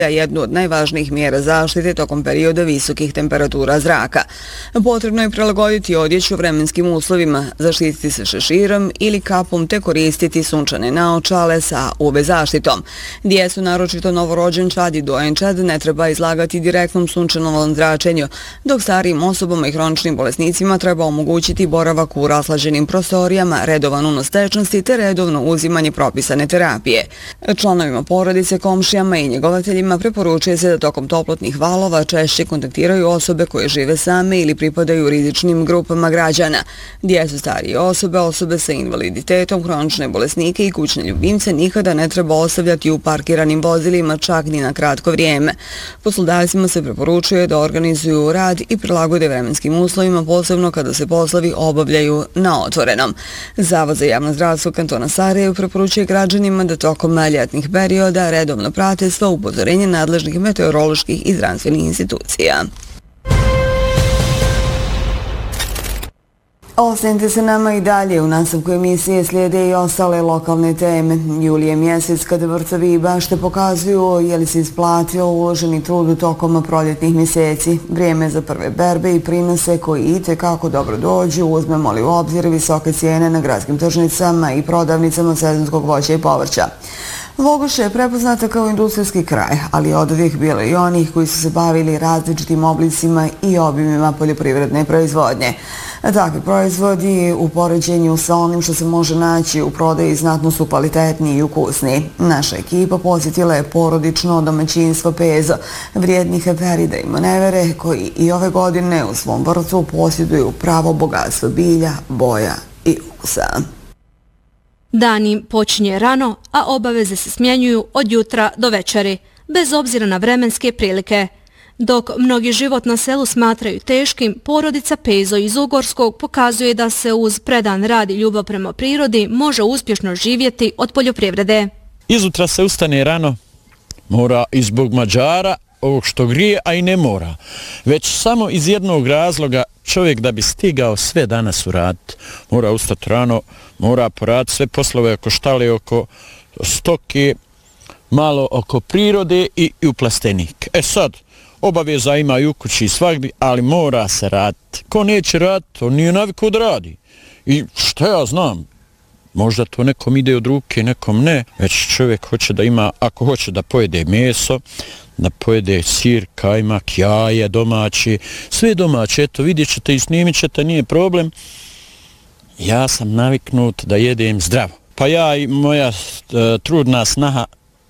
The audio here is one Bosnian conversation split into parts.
jednu od najvažnijih mjera zaštite tokom perioda visokih temperatura zraka. Potrebno je prilagoditi odjeću vremenskim uslovima, zaštititi se šeširom ili kapom te koristiti sunčane naočale sa UV zaštitom. Djecu, naročito novorođenčad i dojenčad, ne treba izlagati direktnom sunčanovom zračenju, dok starijim osobama i hroničnim bolesnicima treba omogućiti boravak u raslađenim prostorijama, redovan unos tečnosti te redovno uzimanje propisane terapije. Članovima porodice, komšijama i njegovateljima preporučuje se da tokom toplotnih valova češće kontaktiraju osobe koje žive same ili pripadaju rizičnim grupama građana. Djecu, starije osobe, osobe sa invaliditetom, hronične bolesnike i kućne ljubimce nikada ne treba ostavljati u parkiranim vozilima čak ni na kratko vrijeme. Poslodavcima se preporučuje da organizuju rad i prilagode vremenskim uslovima, posebno kada se poslovi obavljaju na otvorenom. Zavod za javno zdravstvo kantona Sarajevo preporučuje građanima da tokom ljetnih perioda redovno prate sva upozorenja nadležnih meteoroloških i zdravstvenih institucija. Ostanite se nama i dalje. U nastavku emisije slijede i ostale lokalne teme. Juli je mjesec kada vrtovi i bašte pokazuju je li se isplatio uloženi trud tokom proljetnih mjeseci. Vrijeme za prve berbe i prinose koji itekako dobro dođu, uzmemo li u obzir visoke cijene na gradskim tržnicama i prodavnicama sezonskog voća i povrća. Vogoše je prepoznata kao industrijski kraj, ali je od uvijek bilo i onih koji su se bavili različitim oblicima i obimima poljoprivredne proizvodnje. Takvi proizvodi u poređenju sa onim što se može naći u prodaji znatno su kvalitetniji i ukusniji. Naša ekipa posjetila je porodično domaćinstvo Pezo, vrijednih Eperida i Monevere, koji i ove godine u svom vrtu posjeduju pravo bogatstvo bilja, boja i ukusa. Dan im počinje rano, a obaveze se smjenjuju od jutra do večeri, bez obzira na vremenske prilike. Dok mnogi život na selu smatraju teškim, porodica Pezo iz Ugorskog pokazuje da se uz predan rad i ljubav prema prirodi može uspješno živjeti od poljoprivrede. Izutra se ustane rano, mora i zbog Mađara, ovog što grije, a i ne mora. Već samo iz jednog razloga čovjek da bi stigao sve danas uraditi. Mora ustati rano, mora poraditi sve poslove oko štale, oko stoke, malo oko prirode i u plastenik. Sad, obaveza ima i u kući i svagdje, ali mora se raditi. Ko neće raditi, on nije navikao da radi. I šta ja znam, možda to nekom ide od ruke, nekom ne. Već čovjek hoće da ima, ako hoće da pojede meso, da pojede sir, kajmak, jaje domaće, sve domaće, eto vidjet ćete i snimit ćete, nije problem. Ja sam naviknut da jedem zdravo. Pa ja i moja trudna snaha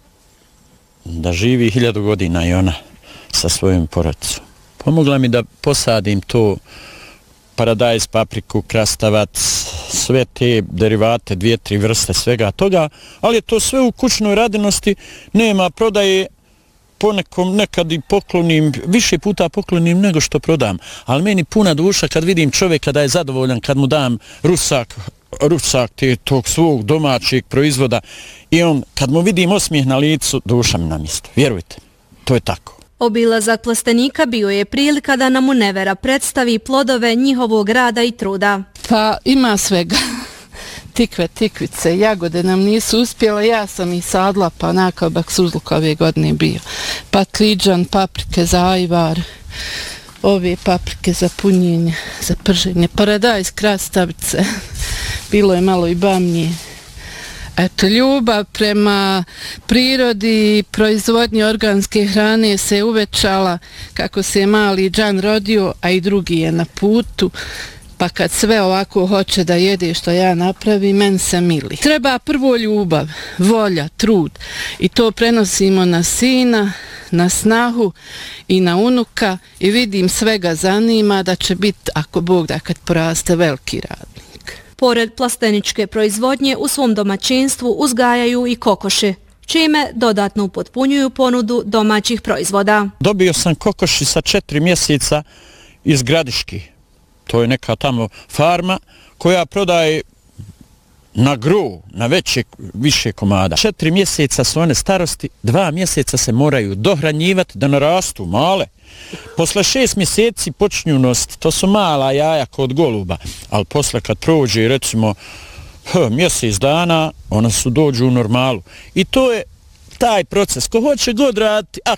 da živi 1000 godina i ona sa svojim porodicom. Pomogla mi da posadim to paradajz, papriku, krastavac, sve te derivate, 2-3 vrste svega toga, ali je to sve u kućnoj radinosti, nema prodaje, ponekom nekad i poklonim, više puta poklonim nego što prodam, ali meni puna duša kad vidim čovjeka da je zadovoljan, kad mu dam rusak tog svog domaćeg proizvoda i on, kad mu vidim osmijeh na licu, duša mi na mjesto, vjerujte, to je tako. Obilazak plastenika bio je prilika da nam Monevera predstavi plodove njihovog rada i truda. Pa ima svega. Tikve, tikvice, jagode nam nisu uspjela, ja sam ih sadla, pa nakabak suzluk ove godine bio. Patliđan, paprike za ajvar, ove paprike za punjenje, za prženje, paradajz, krastavice, bilo je malo i bamnje. Eto, ljubav prema prirodi i proizvodnji organske hrane se uvećala kako se mali Džan rodio, a i drugi je na putu. Pa kad sve ovako hoće da jede što ja napravim, men se mili. Treba prvo ljubav, volja, trud i to prenosimo na sina, na snahu i na unuka i vidim svega zanima da će biti, ako Bog da, kad poraste, veliki radnik. Pored plasteničke proizvodnje u svom domaćinstvu uzgajaju i kokoši, čime dodatno upotpunjuju ponudu domaćih proizvoda. Dobio sam kokoši sa 4 mjeseca iz Gradiški. To je neka tamo farma koja prodaje na gru, na više komada. 4 mjeseca su one starosti, 2 mjeseca se moraju dohranjivati da narastu male. Posle 6 mjeseci počinju nositi, to su mala jaja kod goluba, ali posle kad prođe recimo mjesec dana, ona su dođu u normalu. I to je taj proces, ko hoće god raditi, a